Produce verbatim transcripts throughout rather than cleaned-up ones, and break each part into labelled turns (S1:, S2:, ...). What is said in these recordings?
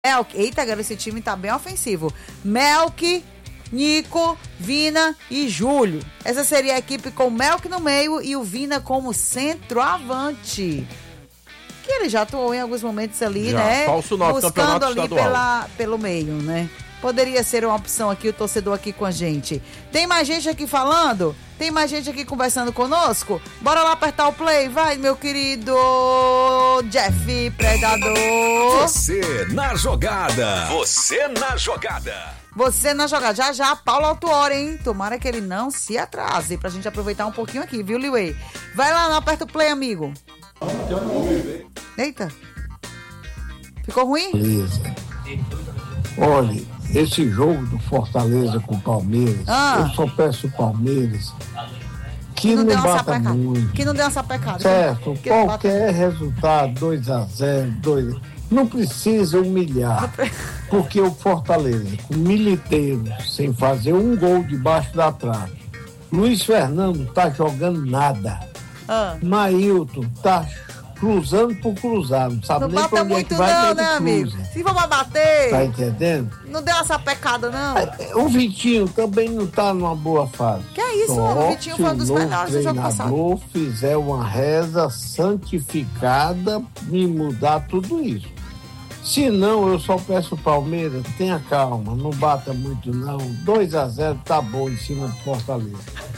S1: Melk, eita, galera, esse time tá bem ofensivo. Melk, Nico, Vina e Júlio. Essa seria a equipe com o Melk no meio e o Vina como centroavante. Que ele já atuou em alguns momentos ali, já, né?
S2: Falso nove,
S1: buscando ali
S2: estadual.
S1: pela, pelo meio, né? Poderia ser uma opção aqui, o torcedor aqui com a gente. Tem mais gente aqui falando? Tem mais gente aqui conversando conosco? Bora lá apertar o play, vai, meu querido Jeff Predador.
S3: Você na jogada. Você na jogada.
S1: Você na jogada. Já já, Paulo Autuori, hein? Tomara que ele não se atrase pra gente aproveitar um pouquinho aqui, viu, Liway? Vai lá, não aperta o play, amigo. Eita. Ficou ruim?
S4: Beleza. Olha, esse jogo do Fortaleza com o Palmeiras,
S1: ah.
S4: eu só peço o Palmeiras que, que não, não bata muito.
S1: Que não dê uma sapecada.
S4: Certo, que qualquer resultado, dois a zero, dois não precisa humilhar, porque o Fortaleza, com Militeiro, sem fazer um gol debaixo da trave, Luiz Fernando tá jogando nada,
S1: ah.
S4: Mailton tá cruzando por cruzar, não sabe
S1: não
S4: nem pra onde é que vai,
S1: não, né, amigo? Se for pra bater,
S4: tá entendendo?
S1: Não deu essa pecada, não.
S4: O Vitinho também não tá numa boa fase.
S1: Que é isso,
S4: Só
S1: o Vitinho foi um dos melhores do jogo passado. Se o
S4: treinador fizer uma reza santificada e mudar tudo isso. Se não, eu só peço o Palmeiras, tenha calma, não bata muito não. dois a zero tá bom em cima do Fortaleza.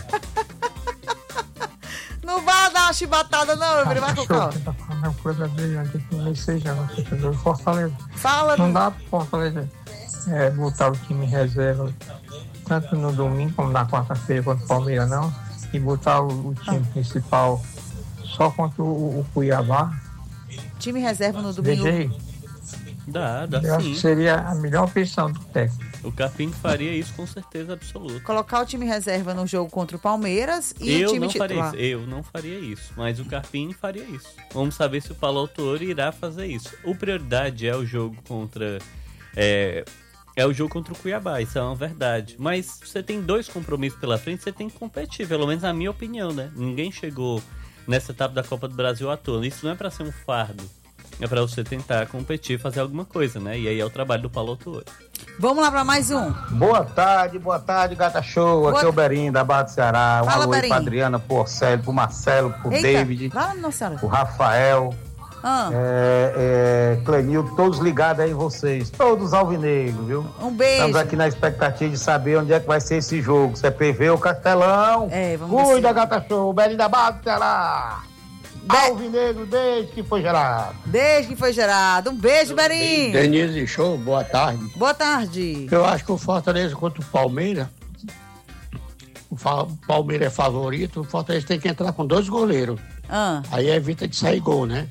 S1: Não vai dar uma chibatada, não, meu filho. Vai com calma.
S5: Uma coisa brilhante que não seja no Fortaleza.
S1: Fala,
S5: não dá pro Fortaleza é, botar o time reserva tanto no domingo como na quarta-feira contra o Palmeiras, não. E botar o, o time ah. principal só contra o, o Cuiabá.
S1: Time reserva no domingo.
S5: Veja aí.
S6: Dá, dá
S5: Eu
S6: sim.
S5: acho que seria a melhor opção do técnico.
S6: O Carpini faria isso com certeza absoluta.
S1: Colocar o time reserva no jogo contra o Palmeiras e
S6: eu
S1: o time
S6: não faria
S1: titular.
S6: Isso. Eu não faria isso, mas o Carpini faria isso. Vamos saber se o Paulo Autuori irá fazer isso. O prioridade é o jogo contra... É, é o jogo contra o Cuiabá, isso é uma verdade. Mas você tem dois compromissos pela frente, você tem que competir, pelo menos na minha opinião, né? Ninguém chegou nessa etapa da Copa do Brasil à toa. Isso não é pra ser um fardo. É pra você tentar competir, fazer alguma coisa, né? E aí é o trabalho do Paulo Autuori.
S1: Vamos lá pra mais um.
S7: Boa tarde, boa tarde, Gata Show. Boa... Aqui é o Berinho, da Barra do Ceará. Um
S1: Fala,
S7: alô aí pra Adriana, pro Orcélio, pro Marcelo, pro
S1: Eita,
S7: David,
S1: lá, nossa
S7: pro Rafael,
S1: ah.
S7: é, é, Clenildo, todos ligados aí em vocês. Todos alvinegros, viu?
S1: Um beijo.
S7: Estamos aqui na expectativa de saber onde é que vai ser esse jogo. Se é P V ou Castelão.
S1: É, vamos
S7: Cuida, ver. Gata Show. Berinho da Barra do Ceará.
S1: Be...
S7: Alvinegro desde que foi gerado.
S1: Desde que foi gerado. Um beijo, Berinho.
S4: Denise Show, boa tarde.
S1: Boa tarde.
S4: Eu acho que o Fortaleza contra o Palmeiras, o Palmeiras é favorito, o Fortaleza tem que entrar com dois goleiros.
S1: Ah.
S4: Aí evita de sair gol, né?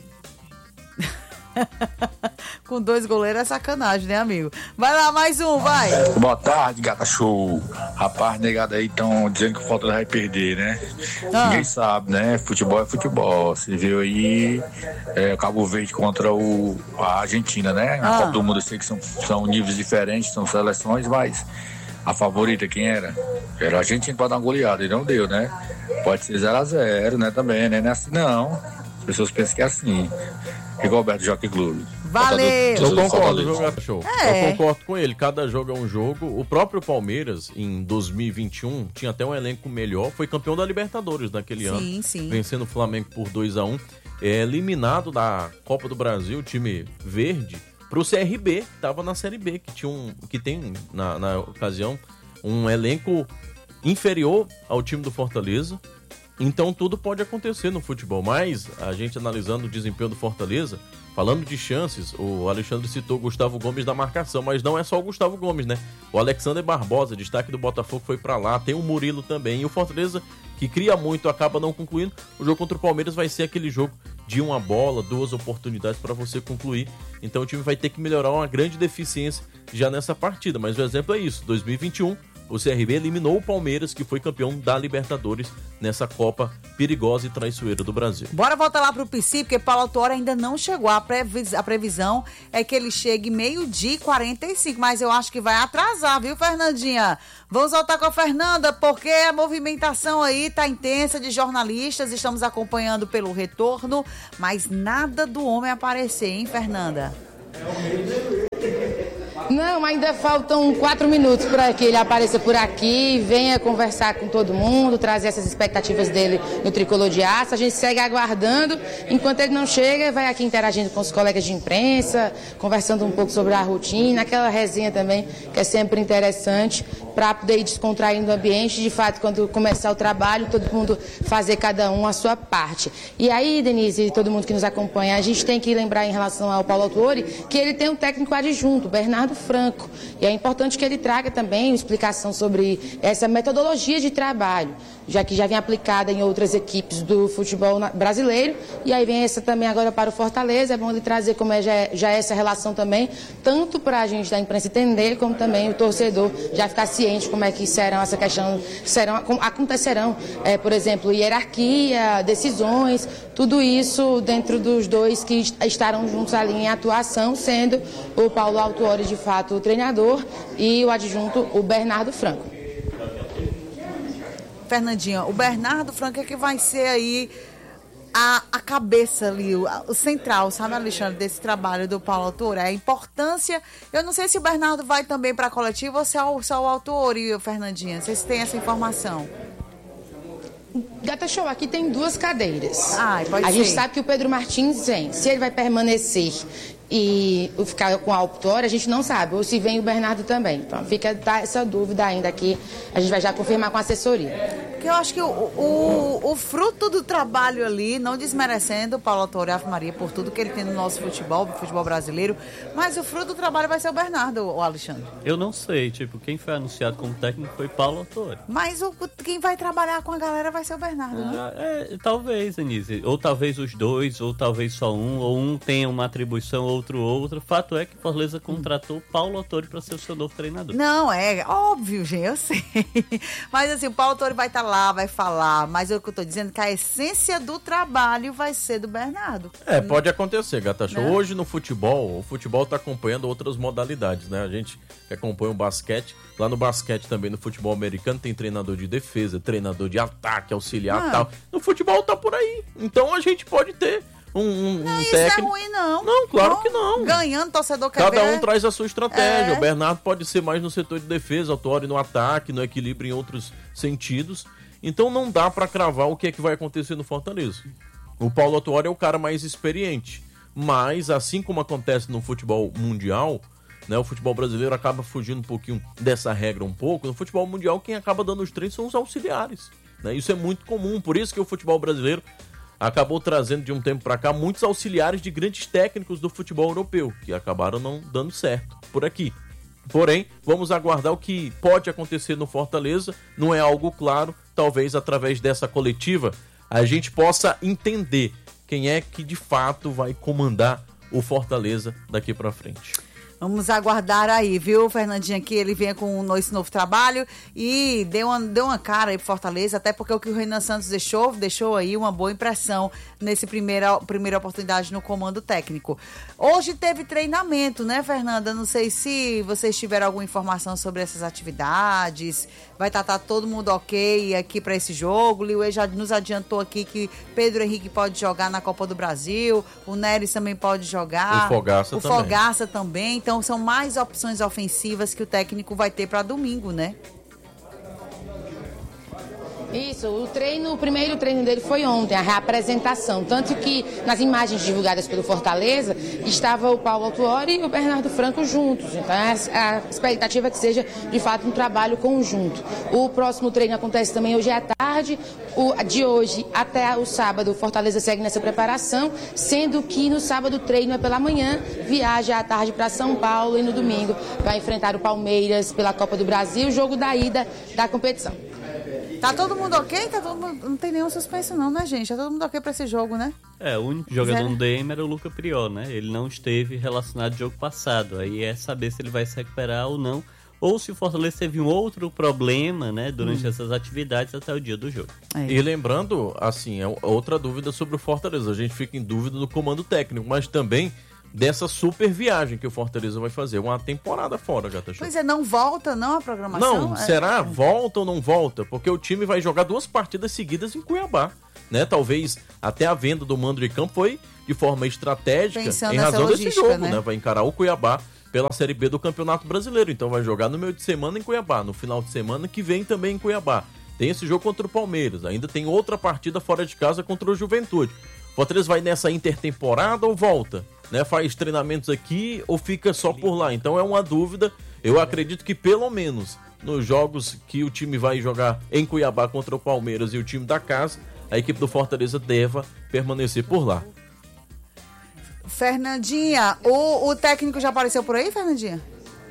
S1: Com dois goleiros é sacanagem, né, amigo? Vai lá, mais um, vai.
S8: Boa tarde, Gata Show. Rapaz, negado aí estão dizendo que o Fortaleza vai perder, né? Ah. Ninguém sabe, né? Futebol é futebol. Você viu aí é, o Cabo Verde contra o, a Argentina, né? Na ah. Copa do Mundo, eu sei que são, são níveis diferentes, são seleções, mas a favorita quem era? Era a Argentina para dar uma goleada, e não deu, né? Pode ser zero a zero, né? Também, né? Não é assim, não. As pessoas pensam que é assim. Rigoberto Jockey Clube.
S1: Valeu!
S2: Eu concordo, viu, Gata Show?
S1: É.
S2: Eu concordo com ele. Cada jogo é um jogo. O próprio Palmeiras, em dois mil e vinte e um, tinha até um elenco melhor. Foi campeão da Libertadores naquele
S1: sim,
S2: ano.
S1: Sim, sim.
S2: Vencendo o Flamengo por dois a um. É, eliminado da Copa do Brasil, o time verde, pro C R B, que tava na Série B, que, tinha um, que tem, na, na ocasião, um elenco inferior ao time do Fortaleza. Então tudo pode acontecer no futebol, mas a gente analisando o desempenho do Fortaleza, falando de chances, o Alexandre citou o Gustavo Gomes da marcação, mas não é só o Gustavo Gomes, né? O Alexander Barbosa, destaque do Botafogo, foi pra lá, tem o Murilo também, e o Fortaleza, que cria muito, acaba não concluindo. O jogo contra o Palmeiras vai ser aquele jogo de uma bola, duas oportunidades para você concluir, então o time vai ter que melhorar uma grande deficiência já nessa partida, mas o exemplo é isso, dois mil e vinte e um, o C R B eliminou o Palmeiras, que foi campeão da Libertadores nessa Copa perigosa e traiçoeira do Brasil.
S1: Bora voltar lá pro P C, porque Paulo Autuori ainda não chegou. A, previs- a previsão é que ele chegue meio-dia e quarenta e cinco, mas eu acho que vai atrasar, viu, Fernandinha? Vamos voltar com a Fernanda, porque a movimentação aí tá intensa de jornalistas, estamos acompanhando pelo retorno, mas nada do homem aparecer, hein, Fernanda?
S9: Não, ainda faltam quatro minutos para que ele apareça por aqui, venha conversar com todo mundo, trazer essas expectativas dele no Tricolor de Aço. A gente segue aguardando. Enquanto ele não chega, vai aqui interagindo com os colegas de imprensa, conversando um pouco sobre a rotina, aquela resenha também, que é sempre interessante, para poder ir descontraindo o ambiente. De fato, quando começar o trabalho, todo mundo fazer cada um a sua parte. E aí, Denise, e todo mundo que nos acompanha, a gente tem que lembrar em relação ao Paulo Autuori que ele tem um técnico adjunto, Bernardo Franco. E é importante que ele traga também uma explicação sobre essa metodologia de trabalho, já que já vem aplicada em outras equipes do futebol brasileiro. E aí vem essa também agora para o Fortaleza. É bom ele trazer como é já, já essa relação também, tanto para a gente da imprensa entender, como também o torcedor já ficar ciente como é que serão essa questão, serão, acontecerão, é, por exemplo, hierarquia, decisões, tudo isso dentro dos dois que estarão juntos ali em atuação, sendo o Paulo Autuori de fato o treinador e o adjunto o Bernardo Franco.
S1: Fernandinha, o Bernardo Franco é que vai ser aí a, a cabeça ali, o, o central, sabe, Alexandre, desse trabalho do Paulo Autuori. A importância, eu não sei se o Bernardo vai também para a coletiva ou se é o, só o Autuori, Fernandinha, vocês têm essa informação?
S9: Gata Show, aqui tem duas cadeiras.
S1: Ah, pode
S9: a
S1: ser.
S9: gente sabe que o Pedro Martins vem. Se ele vai permanecer e ficar com a Autuori, a gente não sabe. Ou se vem o Bernardo também. Então fica tá essa dúvida ainda aqui. A gente vai já confirmar com a assessoria.
S1: Porque eu acho que o, o, o fruto do trabalho ali, não desmerecendo o Paulo Autuori Ave Maria por tudo que ele tem no nosso futebol, no futebol brasileiro, mas o fruto do trabalho vai ser o Bernardo, o Alexandre.
S6: Eu não sei, tipo, quem foi anunciado como técnico foi Paulo Autuori.
S1: Mas o, quem vai trabalhar com a galera vai ser o Bernardo, né?
S6: Ah, é, talvez, Anise. Ou talvez os dois, ou talvez só um, ou um tenha uma atribuição, outro outra. Fato é que Fortaleza contratou Paulo Autuori para ser o seu novo treinador.
S1: Não, é óbvio, gente, eu sei. Mas assim, o Paulo Autuori vai estar lá, vai falar, mas o que eu tô dizendo é que a essência do trabalho vai ser do Bernardo.
S2: É, pode acontecer, Gata Show.
S1: Né?
S2: Hoje no futebol, o futebol tá acompanhando outras modalidades, né? A gente que acompanha o basquete, lá no basquete também, no futebol americano, tem treinador de defesa, treinador de ataque, auxiliar e
S1: Ah.
S2: tal. No futebol tá por aí. Então a gente pode ter um, um,
S1: Não,
S2: um
S1: isso
S2: técnico...
S1: é ruim, não.
S2: Não, claro que não.
S1: Ganhando, torcedor quer
S2: Cada
S1: ver.
S2: um traz a sua estratégia.
S1: É.
S2: O Bernardo pode ser mais no setor de defesa, Autuori no ataque, no equilíbrio em outros sentidos. Então não dá pra cravar o que é que vai acontecer no Fortaleza. O Paulo Autuori é o cara mais experiente. Mas, assim como acontece no futebol mundial, né, o futebol brasileiro acaba fugindo um pouquinho dessa regra um pouco. No futebol mundial, quem acaba dando os treinos são os auxiliares. Né? Isso é muito comum. Por isso que o futebol brasileiro acabou trazendo de um tempo pra cá muitos auxiliares de grandes técnicos do futebol europeu, que acabaram não dando certo por aqui. Porém, vamos aguardar o que pode acontecer no Fortaleza. Não é algo claro. Talvez através dessa coletiva a gente possa entender quem é que de fato vai comandar o Fortaleza daqui pra frente.
S1: Vamos aguardar aí, viu, Fernandinha, que ele venha com esse novo trabalho e deu uma, deu uma cara aí pro Fortaleza, até porque o que o Renan Santos deixou, deixou aí uma boa impressão nesse primeira, primeira oportunidade no comando técnico. Hoje teve treinamento, né, Fernanda? Não sei se vocês tiveram alguma informação sobre essas atividades, vai estar tá, tá todo mundo ok aqui para esse jogo. O Liuê já nos adiantou aqui que Pedro Henrique pode jogar na Copa do Brasil, o Neres também pode jogar.
S2: O Fogaça
S1: o
S2: também.
S1: O Fogaça também. Então são mais opções ofensivas que o técnico vai ter para domingo, né?
S9: Isso, o treino, o primeiro treino dele foi ontem, a reapresentação. Tanto que nas imagens divulgadas pelo Fortaleza, estava o Paulo Autuori e o Bernardo Franco juntos. Então a, a expectativa é que seja, de fato, um trabalho conjunto. O próximo treino acontece também hoje à tarde. O, de hoje até o sábado, o Fortaleza segue nessa preparação, sendo que no sábado o treino é pela manhã, viaja à tarde para São Paulo e no domingo vai enfrentar o Palmeiras pela Copa do Brasil, jogo da ida da competição.
S1: Tá todo mundo ok? Tá todo mundo... Não tem nenhum suspenso não, né, gente? Tá todo mundo ok pra esse jogo, né?
S6: É, o único jogador no D M era o Luca Priol, né? Ele não esteve relacionado ao jogo passado. Aí é saber se ele vai se recuperar ou não. Ou se o Fortaleza teve um outro problema, né? Durante hum. essas atividades até o dia do jogo.
S2: É. E lembrando, assim, é outra dúvida sobre o Fortaleza. A gente fica em dúvida do comando técnico, mas também dessa super viagem que o Fortaleza vai fazer. Uma temporada fora, Gata Show.
S1: Pois é, não volta não a programação?
S2: Não,
S1: é...
S2: será? Volta ou não volta? Porque o time vai jogar duas partidas seguidas em Cuiabá. né? Talvez até a venda do mando de campo foi de forma estratégica,
S1: pensando
S2: em razão desse jogo,
S1: né?
S2: né? Vai encarar o Cuiabá pela Série B do Campeonato Brasileiro. Então vai jogar no meio de semana em Cuiabá, no final de semana que vem também em Cuiabá. Tem esse jogo contra o Palmeiras, ainda tem outra partida fora de casa contra o Juventude. O Fortaleza vai nessa intertemporada ou volta? Né? Faz treinamentos aqui ou fica só por lá? Então é uma dúvida. Eu acredito que pelo menos nos jogos que o time vai jogar em Cuiabá contra o Palmeiras e o time da casa, a equipe do Fortaleza deva permanecer por lá.
S1: Fernandinha, o, o técnico já apareceu por aí, Fernandinha?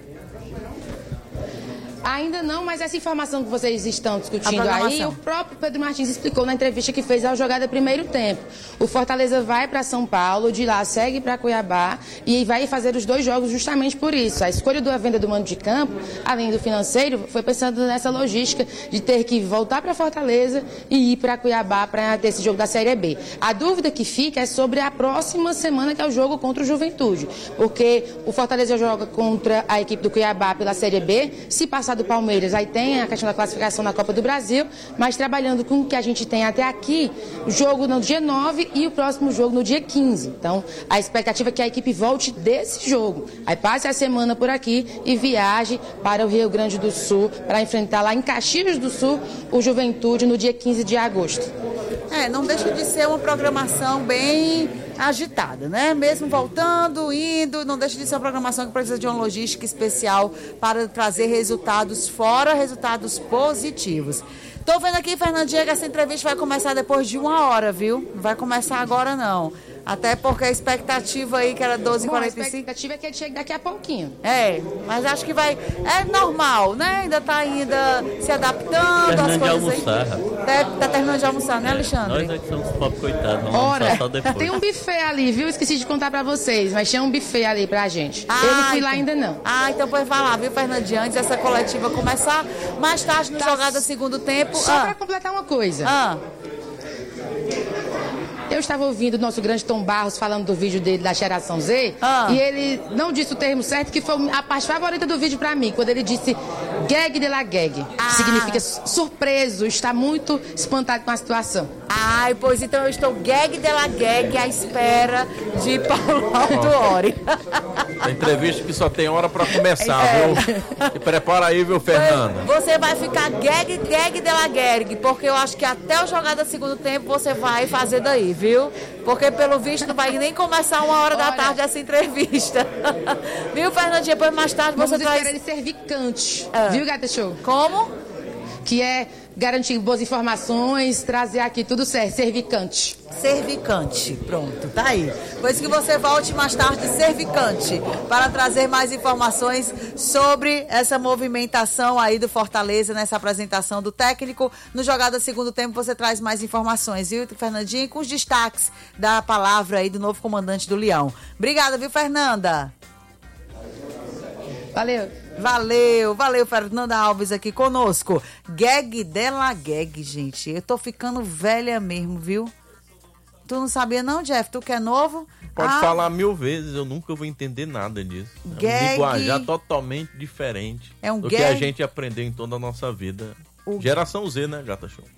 S9: Ainda não, mas essa informação que vocês estão discutindo aí, o próprio Pedro Martins explicou na entrevista que fez ao jogar do primeiro tempo. O Fortaleza vai para São Paulo, de lá segue para Cuiabá e vai fazer os dois jogos justamente por isso. A escolha da venda do mando de campo, além do financeiro, foi pensando nessa logística de ter que voltar para Fortaleza e ir para Cuiabá para ter esse jogo da Série B. A dúvida que fica é sobre a próxima semana, que é o jogo contra o Juventude, porque o Fortaleza joga contra a equipe do Cuiabá pela Série B, se passar do Palmeiras, aí tem a questão da classificação na Copa do Brasil, mas trabalhando com o que a gente tem até aqui, o jogo no dia nove e o próximo jogo no dia quinze. Então, a expectativa é que a equipe volte desse jogo. Aí passe a semana por aqui e viaje para o Rio Grande do Sul para enfrentar lá em Caxias do Sul o Juventude no dia quinze de agosto.
S1: É, não deixa de ser uma programação bem agitada, né? Mesmo voltando, indo, não deixa de ser uma programação que precisa de uma logística especial para trazer resultados fora, resultados positivos. Tô vendo aqui, Fernandinha, que essa entrevista vai começar depois de uma hora, viu? Não vai começar agora, não. Até porque a expectativa aí, que era doze e quarenta e cinco...
S9: A expectativa é que ele chegue daqui a pouquinho.
S1: É, mas acho que vai... É normal, né? Ainda tá ainda se adaptando
S6: Terminando
S1: às coisas
S6: de almoçar,
S1: aí. Tá, tá terminando de almoçar, né, Alexandre?
S6: Nós é que somos pobres coitados, vamos
S9: Ora,
S6: almoçar só depois.
S9: tem um buffet ali, viu? Esqueci de contar pra vocês, mas tinha um buffet ali pra gente.
S1: Ah,
S9: Eu não fui lá
S1: então.
S9: ainda não.
S1: Ah, então pois vai lá, viu, Fernandinha? Antes dessa coletiva começar, mais tarde no
S9: Tá.
S1: Jogada Segundo Tempo...
S9: Só
S1: ah.
S9: pra completar uma coisa.
S1: Ah.
S9: Eu estava ouvindo o nosso grande Tom Barros falando do vídeo dele da Geração Z,
S1: Ah.
S9: e ele não disse o termo certo, que foi a parte favorita do vídeo pra mim, quando ele disse gag de la gag.
S1: Ah.
S9: Significa surpreso, está muito espantado com a situação.
S1: Ai, pois então eu estou gag de la gag à espera de Paulo Autuori.
S2: A entrevista que só tem hora pra começar,
S1: É.
S2: viu? Se prepara aí, viu, Fernanda?
S1: Você vai ficar gag, gag de la gag, porque eu acho que até o Jogada Segundo Tempo você vai fazer daí, viu? Porque pelo visto não vai nem começar uma hora da
S9: Olha.
S1: tarde essa entrevista. Viu, Fernandinha? Depois mais tarde
S9: Vamos
S1: você
S9: esperar
S1: traz...
S9: ele servir cante,
S1: Ah.
S9: viu, Gata Show?
S1: Como?
S9: Que é garantir boas informações, trazer aqui tudo certo, servicante.
S1: Servicante, pronto, tá aí. Pois que você volte mais tarde, Servicante, para trazer mais informações sobre essa movimentação aí do Fortaleza, nessa apresentação do técnico. No Jogada Segundo Tempo você traz mais informações, viu, Fernandinha? Com os destaques da palavra aí do novo comandante do Leão. Obrigada, viu, Fernanda?
S9: Valeu.
S1: Valeu, valeu, Fernanda Alves aqui conosco. Gag dela gag, gente. Eu tô ficando velha mesmo, viu? Tu não sabia não, Jeff? Tu que é novo?
S2: Pode
S1: Ah,
S2: falar mil vezes, eu nunca vou entender nada disso. É um
S1: Gag.
S2: linguajar totalmente diferente
S1: É um
S2: do
S1: gag.
S2: que a gente aprendeu em toda a nossa vida.
S1: O-
S2: Geração Z, né, Gata Show?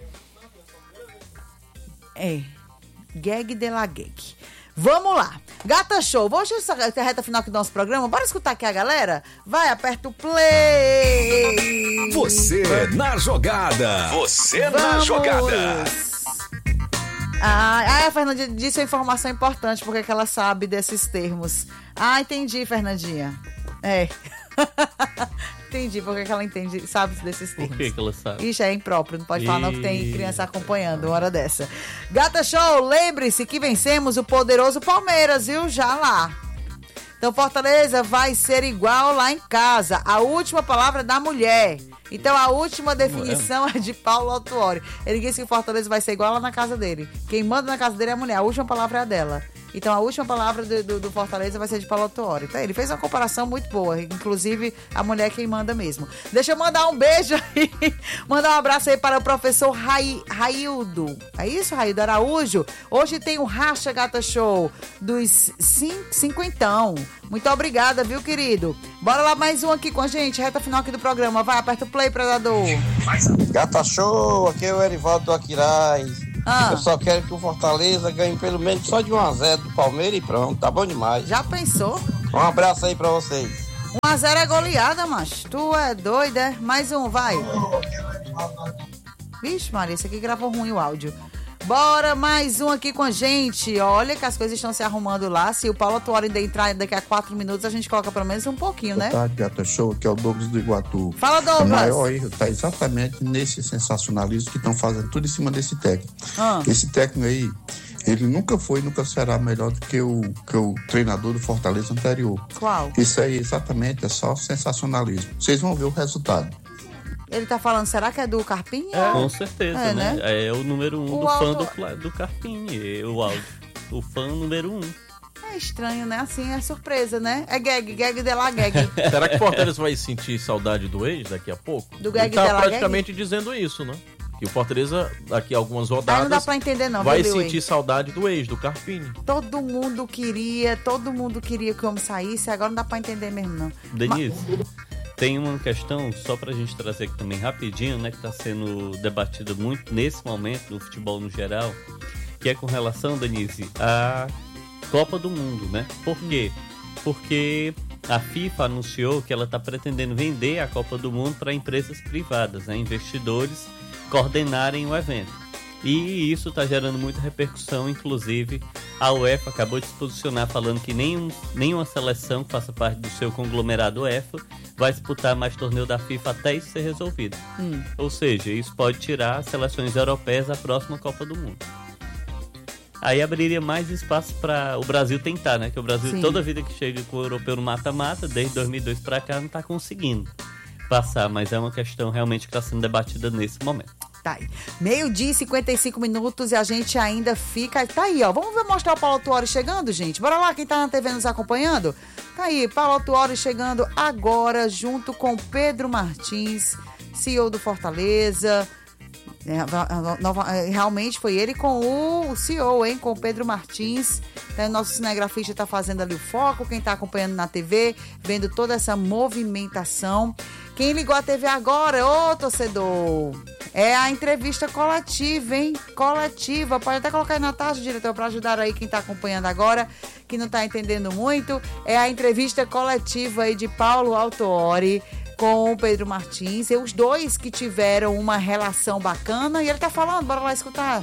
S1: É. Gag dela gag. Vamos lá. Gata Show. Vamos essa reta final aqui do nosso programa. Bora escutar aqui a galera? Vai, aperta o play.
S3: Você na jogada. Você na
S1: Vamos.
S3: jogada.
S1: Ah, ah, a Fernandinha disse uma informação importante, porque que ela sabe desses termos. Ah, entendi, Fernandinha. É. Entendi porque que ela entende, sabe desses termos.
S6: Por que que ela sabe?
S1: Ixi, é impróprio, não pode falar não que tem
S6: Ih.
S1: criança acompanhando uma hora dessa. Gata Show, lembre-se que vencemos o poderoso Palmeiras, viu? Já lá. Então Fortaleza vai ser igual lá em casa. A última palavra é da mulher. Então a última definição é de Paulo Autuori. Ele disse que Fortaleza vai ser igual lá na casa dele. Quem manda na casa dele é a mulher. A última palavra é a dela. Então a última palavra do, do, do Fortaleza vai ser de Paulo Autuori. Então, ele fez uma comparação muito boa. Inclusive, a mulher é quem manda mesmo. Deixa eu mandar um beijo aí. Mandar um abraço aí para o professor Rai, Raildo. É isso, Raildo Araújo? Hoje tem o Racha Gata Show dos cin- cinquentão. Muito obrigada, viu, querido? Bora lá mais um aqui com a gente. Reta final aqui do programa. Vai, aperta o play, predador.
S10: Gata Show, aqui é o Erivaldo do Aquiraz.
S1: Ah.
S10: Eu só quero que o Fortaleza ganhe pelo menos só de um a zero do Palmeiras e pronto, tá bom demais.
S1: Já pensou?
S10: Um abraço aí pra vocês.
S1: um a zero é goleada, macho. Tu é doido, é? Mais um, vai. Vixe, Maria, esse aqui gravou ruim o áudio. Bora, mais um aqui com a gente. Olha que as coisas estão se arrumando lá. Se o Paulo Autuori ainda entrar daqui a quatro minutos, a gente coloca pelo menos um pouquinho, né?
S11: Boa tarde, Gata Show. Aqui é o Douglas do Iguatu.
S1: Fala, Douglas.
S11: O maior erro está exatamente nesse sensacionalismo que estão fazendo tudo em cima desse técnico.
S1: Ah.
S11: Esse técnico aí, ele nunca foi, nunca será melhor do que o, que o treinador do Fortaleza anterior.
S1: Qual?
S11: Isso aí, exatamente, é só sensacionalismo. Vocês vão ver o resultado.
S1: Ele tá falando, será que é do Carpini?
S6: É, com certeza,
S1: é,
S6: né?
S1: né?
S6: É o número um
S1: O
S6: do
S1: auto...
S6: fã do, do Carpini, é o áudio. O fã número um.
S1: É estranho, né? Assim, é surpresa, né? É gag, gag de la gag.
S2: Será que o Fortaleza vai sentir saudade do ex daqui a pouco?
S1: Do gag
S2: Ele tá
S1: de la
S2: praticamente
S1: gag?
S2: dizendo isso, né? Que o Fortaleza, daqui a algumas
S1: Aí
S2: rodadas,
S1: não dá pra entender não,
S2: vai
S1: viu,
S2: sentir
S1: Luiz?
S2: saudade do ex, do Carpini.
S1: Todo mundo queria, todo mundo queria que o homem saísse, agora não dá pra entender mesmo, não.
S6: Denise, tem uma questão, só pra gente trazer aqui também rapidinho, né, que tá sendo debatida muito nesse momento no futebol no geral, que é com relação, Denise, à Copa do Mundo, né? Por quê? Porque a FIFA anunciou que ela tá pretendendo vender a Copa do Mundo para empresas privadas, né, investidores coordenarem o evento. E isso está gerando muita repercussão, inclusive a UEFA acabou de se posicionar falando que nenhum, nenhuma seleção que faça parte do seu conglomerado UEFA vai disputar mais torneio da FIFA até isso ser resolvido.
S1: Hum.
S6: Ou seja, isso pode tirar as seleções europeias da próxima Copa do Mundo. Aí abriria mais espaço para o Brasil tentar, né? Que o Brasil,
S1: Sim.
S6: toda vida que chega com o europeu no mata-mata, desde dois mil e dois para cá, não está conseguindo passar, mas é uma questão realmente que está sendo debatida nesse momento.
S1: Tá aí. Meio-dia e cinquenta e cinco minutos e a gente ainda fica... Tá aí, ó. Vamos ver mostrar o Paulo Autuori chegando, gente? Bora lá, quem tá na T V nos acompanhando? Tá aí, Paulo Autuori chegando agora, junto com Pedro Martins, C E O do Fortaleza. É, realmente foi ele com o C E O, hein? Com o Pedro Martins. Então, o nosso cinegrafista tá fazendo ali o foco. Quem tá acompanhando na T V, vendo toda essa movimentação. Quem ligou a T V agora, ô torcedor, é a entrevista coletiva, hein? Coletiva. Pode até colocar aí na taxa, diretor, para ajudar aí quem tá acompanhando agora, que não tá entendendo muito. É a entrevista coletiva aí de Paulo Autuori com o Pedro Martins. E os dois que tiveram uma relação bacana. E ele tá falando, bora lá escutar.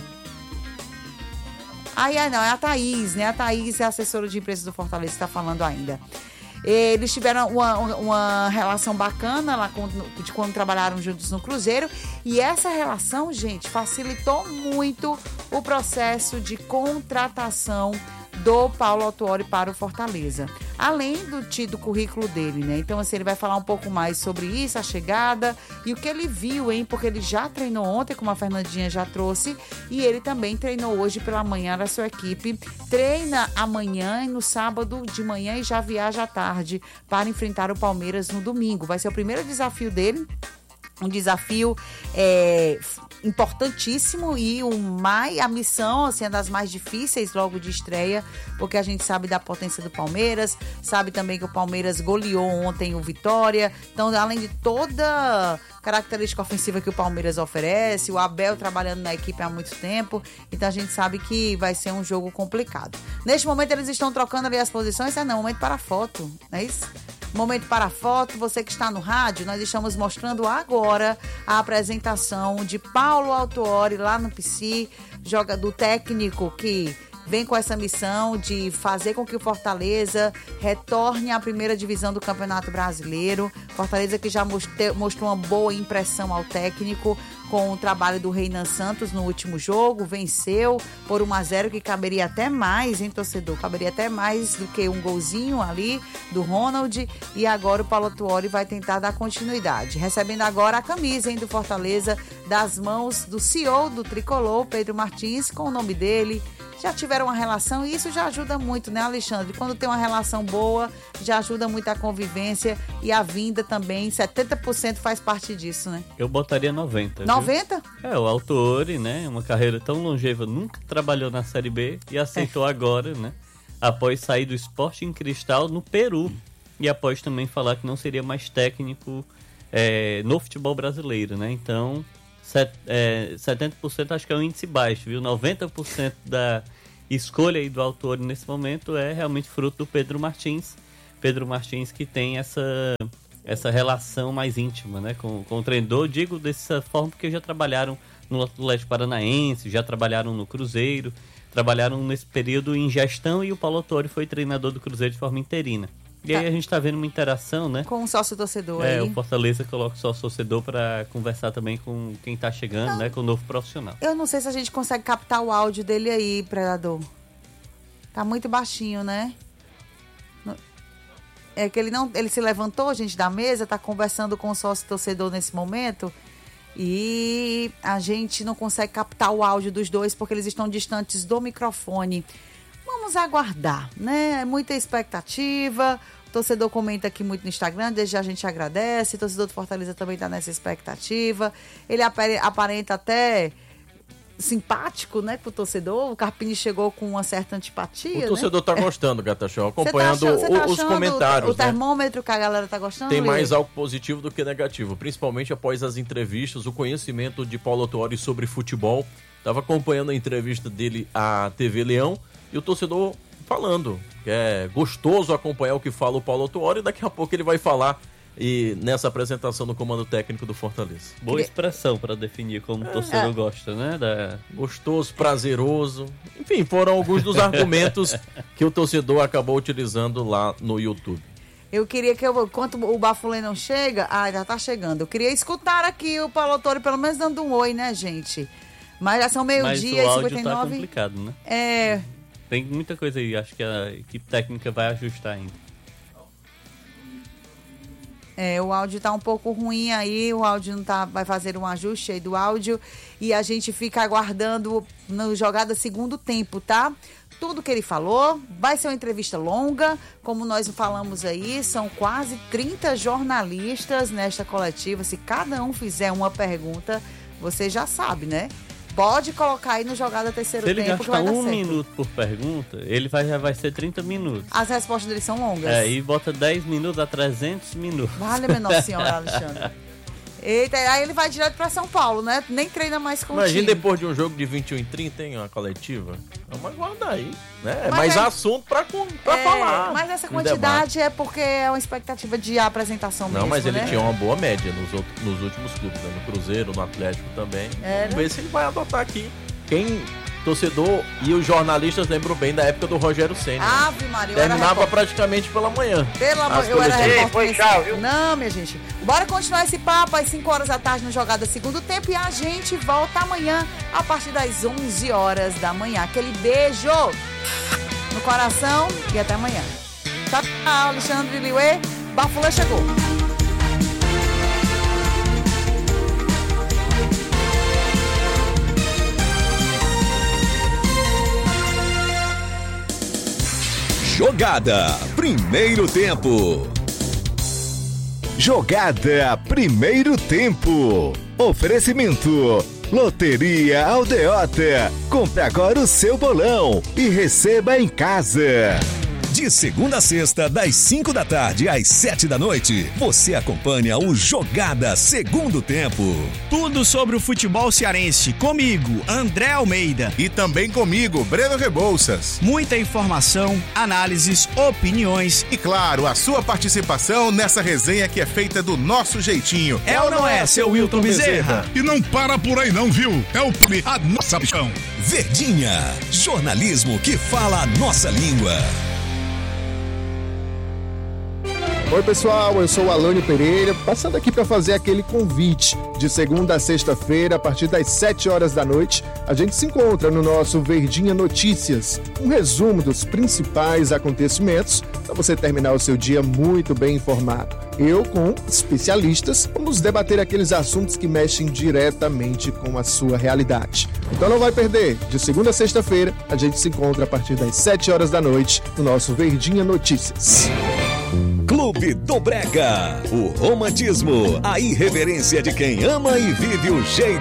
S1: Ai, ai, não, é a Thaís, né? A Thaís é a assessora de imprensa do Fortaleza que tá falando ainda. Eles tiveram uma, uma relação bacana lá com, de quando trabalharam juntos no Cruzeiro. E essa relação, gente, facilitou muito o processo de contratação do Paulo Autuori para o Fortaleza. Além do tido currículo dele, né? Então, assim, ele vai falar um pouco mais sobre isso, a chegada e o que ele viu, hein? Porque ele já treinou ontem, como a Fernandinha já trouxe, e ele também treinou hoje pela manhã da sua equipe. Treina amanhã e no sábado de manhã e já viaja à tarde para enfrentar o Palmeiras no domingo. Vai ser o primeiro desafio dele. Um desafio é, importantíssimo e o mais, a missão assim, é das mais difíceis logo de estreia, porque a gente sabe da potência do Palmeiras, sabe também que o Palmeiras goleou ontem o Vitória. Então, além de toda característica ofensiva que o Palmeiras oferece, o Abel trabalhando na equipe há muito tempo, então a gente sabe que vai ser um jogo complicado. Neste momento eles estão trocando ali as posições, é não, momento para a foto, não é isso? Momento para a foto, você que está no rádio, nós estamos mostrando agora a apresentação de Paulo Autuori lá no P C, joga do técnico que vem com essa missão de fazer com que o Fortaleza retorne à primeira divisão do Campeonato Brasileiro. Fortaleza que já mostrou, mostrou uma boa impressão ao técnico com o trabalho do Reinan Santos no último jogo, venceu por um a zero, que caberia até mais, hein, torcedor? Caberia até mais do que um golzinho ali do Ronald, e agora o Paulo Autuori vai tentar dar continuidade. Recebendo agora a camisa, hein, do Fortaleza, das mãos do C E O do Tricolor, Pedro Martins, com o nome dele. Já tiveram uma relação e isso já ajuda muito, né, Alexandre? Quando tem uma relação boa, já ajuda muito a convivência e a vinda também. setenta por cento faz parte disso, né?
S6: Eu botaria noventa.
S1: noventa?
S6: Viu? É, o Autuori, né? Uma carreira tão longeva, nunca trabalhou na Série B e aceitou é. agora, né? Após sair do Sporting Cristal no Peru e após também falar que não seria mais técnico é, no futebol brasileiro, né? Então, set, é, setenta por cento acho que é um índice baixo, viu? noventa por cento da escolha aí do autor nesse momento é realmente fruto do Pedro Martins. Pedro Martins que tem essa, essa relação mais íntima, né, com, com o treinador. Digo dessa forma porque já trabalharam no Atlético Paranaense, já trabalharam no Cruzeiro, trabalharam nesse período em gestão e o Paulo Autori foi treinador do Cruzeiro de forma interina. E aí a gente tá vendo uma interação, né?
S1: Com o sócio-torcedor
S6: é,
S1: aí.
S6: O Fortaleza coloca o sócio-torcedor para conversar também com quem tá chegando, não. né? Com o novo profissional.
S1: Eu não sei se a gente consegue captar o áudio dele aí, Predador. Tá muito baixinho, né? É que ele não, ele se levantou, gente, da mesa, tá conversando com o sócio-torcedor nesse momento e a gente não consegue captar o áudio dos dois porque eles estão distantes do microfone. Vamos aguardar, né? É muita expectativa. O torcedor comenta aqui muito no Instagram, desde já a gente agradece. O torcedor do Fortaleza também está nessa expectativa. Ele aparenta até simpático, né, com o torcedor. O Carpini chegou com uma certa antipatia.
S2: O torcedor
S1: né?
S2: tá gostando, Gata Show, acompanhando
S1: tá achando, tá
S2: os comentários.
S1: O, o termômetro, né, que a galera tá gostando.
S2: Tem mais algo positivo do que negativo, principalmente após as entrevistas, o conhecimento de Paulo Autori sobre futebol. Tava acompanhando a entrevista dele à T V Leão e o torcedor falando que é gostoso acompanhar o que fala o Paulo Autori e daqui a pouco ele vai falar e nessa apresentação do comando técnico do Fortaleza.
S6: Boa expressão para definir como o torcedor é. gosta, né? Da...
S2: Gostoso, prazeroso. Enfim, foram alguns dos argumentos que o torcedor acabou utilizando lá no YouTube.
S1: Eu queria que, eu, enquanto o Bafulê não chega, ah, já tá chegando. Eu queria escutar aqui o Paulo Autori, pelo menos dando um oi, né, gente? Mas já são meio-dia e cinquenta e nove.
S6: Mas o áudio tá complicado, né?
S1: É.
S6: Tem muita coisa aí, acho que a equipe técnica vai ajustar ainda.
S1: É, o áudio tá um pouco ruim aí, o áudio não tá, vai fazer um ajuste aí do áudio e a gente fica aguardando no jogada segundo tempo, tá? Tudo que ele falou, vai ser uma entrevista longa, como nós falamos aí, são quase trinta jornalistas nesta coletiva, se cada um fizer uma pergunta, você já sabe, né? Pode colocar aí no jogada terceiro tempo.
S6: Se ele gastar um minuto por pergunta, ele vai, já vai ser trinta minutos.
S1: As respostas dele são longas.
S6: É, e bota dez minutos a trezentos minutos.
S1: Vale, minha Nossa Senhora, Alexandre. Eita, aí ele vai direto pra São Paulo, né? Nem treina mais com o time.
S2: Imagina depois de um jogo de vinte e um e trinta, hein? Uma coletiva. Vamos aguardar aí, né? É mais é, assunto pra, pra é, falar.
S1: Mas essa quantidade é porque é uma expectativa de apresentação mesmo,
S2: Não, mas ele
S1: né?
S2: tinha uma boa média nos, outros, nos últimos clubes, né? No Cruzeiro, no Atlético também. Era. Vamos ver se ele vai adotar aqui. Quem... torcedor e os jornalistas lembram bem da época do Rogério Ceni.
S1: Ave Maria,
S2: terminava praticamente pela manhã.
S1: Pela manhã, eu era repórter. Foi tchau, viu? Não, minha gente. Bora continuar esse papo às cinco horas da tarde no Jogada Segundo Tempo e a gente volta amanhã a partir das onze horas da manhã. Aquele beijo no coração e até amanhã. Tchau, Alexandre Liuê. Bafulê chegou.
S3: Jogada Primeiro Tempo. Jogada Primeiro Tempo. Oferecimento Loteria Aldeota. Compre agora o seu bolão e receba em casa. De segunda a sexta, das cinco da tarde às sete da noite, você acompanha o Jogada Segundo Tempo.
S12: Tudo sobre o futebol cearense, comigo, André Almeida.
S13: E também comigo, Breno Rebouças.
S12: Muita informação, análises, opiniões.
S13: E claro, a sua participação nessa resenha que é feita do nosso jeitinho.
S12: É ou não é, seu Wilton Bezerra?
S14: E não para por aí não, viu? É o P M, a nossa paixão.
S3: Verdinha, jornalismo que fala a nossa língua.
S15: Oi pessoal, eu sou o Alânio Pereira, passando aqui para fazer aquele convite. De segunda a sexta-feira, a partir das sete horas da noite, a gente se encontra no nosso Verdinha Notícias, um resumo dos principais acontecimentos para você terminar o seu dia muito bem informado. Eu, com especialistas, vamos debater aqueles assuntos que mexem diretamente com a sua realidade. Então não vai perder, de segunda a sexta-feira, a gente se encontra a partir das sete horas da noite no nosso Verdinha Notícias.
S3: Clube do Brega, o romantismo, a irreverência de quem ama e vive o jeito